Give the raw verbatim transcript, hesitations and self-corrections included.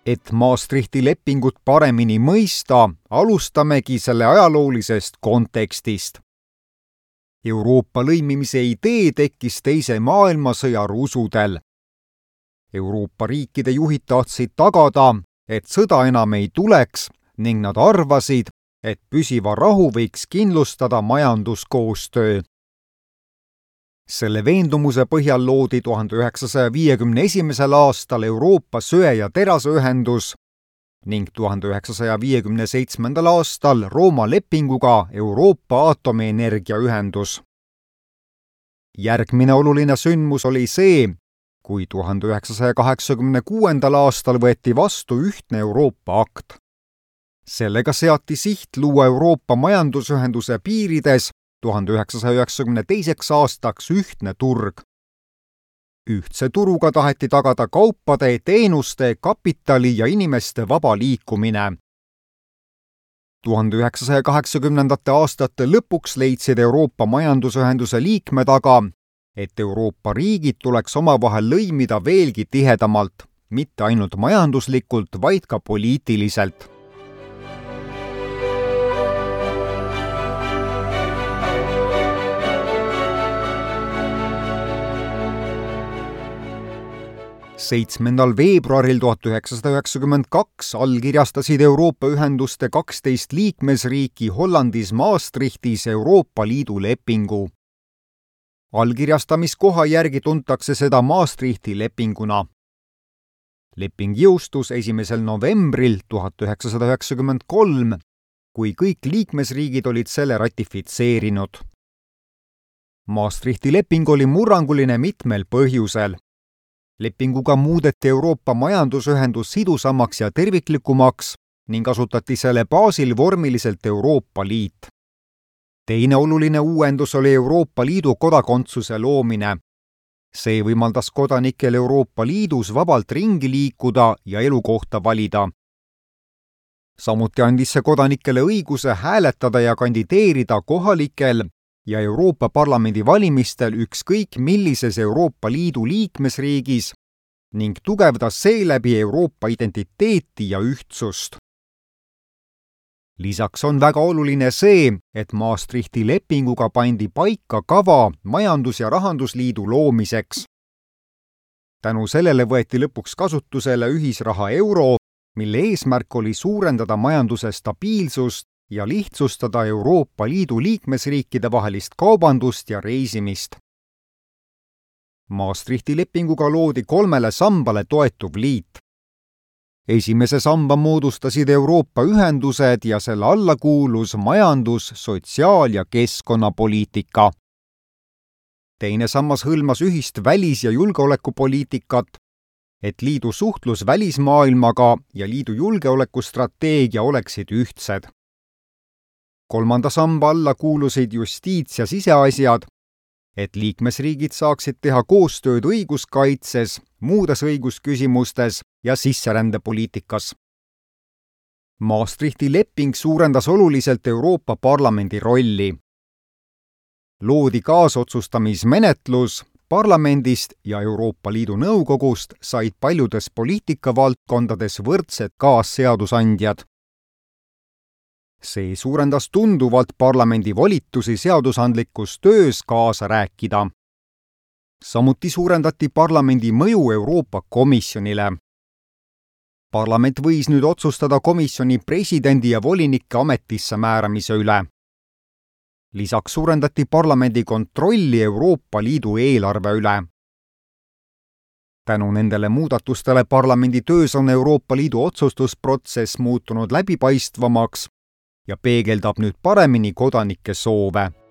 Et Maastrichti lepingut paremini mõista, alustamegi selle ajaloolisest kontekstist. Euroopa lõimimise idee tekkis teise maailmasõja rusudel. Euroopa riikide juhid tahtsid tagada, et sõda enam ei tuleks ning nad arvasid, et püsiva rahu võiks kindlustada majanduskoostöö. Selle veendumuse põhjal loodi tuhande üheksasaja viiekümne esimesel aastal Euroopa söe- ja teraseühendus ning tuhande üheksasaja viiekümne seitsmendal aastal Rooma lepinguga Euroopa aatomienergiaühendus. Järgmine oluline sündmus oli see, kui tuhande üheksasaja kaheksakümne kuuendal aastal võeti vastu ühtne Euroopa akt. Sellega seati siht luua Euroopa majandusühenduse piirides tuhande üheksasaja üheksakümne teiseks aastaks ühtne turg. Ühtse turuga taheti tagada kaupade, teenuste, kapitali ja inimeste vaba liikumine. tuhande üheksasaja kaheksakümnendate aastate lõpuks leidsid Euroopa majandusühenduse liikmed aga, et Euroopa riigid tuleks omavahel lõimida veelgi tihedamalt, mitte ainult majanduslikult, vaid ka poliitiliselt. seitsmendal veebruaril tuhat üheksasada üheksakümmend kaks allkirjastasid Euroopa ühenduste kaksteist liikmesriiki Hollandis Maastrichtis Euroopa Liidu lepingu. Allkirjastamiskoha järgi tuntakse seda Maastrichti lepinguna. Leping jõustus esimesel novembril tuhat üheksasada üheksakümmend kolm, kui kõik liikmesriigid olid selle ratifitseerinud. Maastrichti leping oli murranguline mitmel põhjusel. Lepinguga muudeti Euroopa majandusühendus sidusamaks ja terviklikumaks ning asutati selle baasil vormiliselt Euroopa Liit. Teine oluline uuendus oli Euroopa Liidu kodakondsuse loomine. See võimaldas kodanikel Euroopa Liidus vabalt ringi liikuda ja elukohta valida. Samuti andis see kodanikele õiguse hääletada ja kandideerida kohalikel ja Euroopa Parlamendi valimistel ükskõik millises Euroopa Liidu liikmesriigis ning tugevdas seeläbi Euroopa identiteeti ja ühtsust. Lisaks on väga oluline see, et Maastrichti lepinguga pandi paika kava majandus- ja rahandusliidu loomiseks. Tänu sellele võeti lõpuks kasutusele ühisraha euro, mille eesmärk oli suurendada majanduse stabiilsust ja lihtsustada Euroopa Liidu liikmesriikide vahelist kaubandust ja reisimist. Maastrichti lepinguga loodi kolmele sambale toetuv liit. Esimese samba moodustasid Euroopa ühendused ja selle alla kuulus majandus-, sotsiaal- ja keskkonnapoliitika. Teine sammas hõlmas ühist välis- ja julgeolekupoliitikat, et liidu suhtlus välismaailmaga ja liidu julgeolekustrateegia oleksid ühtsed. Kolmanda samba alla kuulusid justiits- ja siseasjad, et liikmesriigid saaksid teha koostööd õiguskaitses, muudes õigusküsimustes ja sisserändepoliitikas. Maastrichti leping suurendas oluliselt Euroopa Parlamendi rolli. Loodi kaasotsustamismenetlus, parlamendist ja Euroopa Liidu nõukogust said paljudes poliitikavaldkondades võrdsed kaasseadusandjad. See suurendas tunduvalt parlamendi volitusi seadusandlikus töös kaasa rääkida. Samuti suurendati parlamendi mõju Euroopa Komisjonile. Parlament võis nüüd otsustada komisjoni presidendi ja volinike ametisse määramise üle. Lisaks suurendati parlamendi kontrolli Euroopa Liidu eelarve üle. Tänu nendele muudatustele parlamendi töös on Euroopa Liidu otsustusprotsess muutunud läbipaistvamaks ja peegeldab nüüd paremini kodanike soove.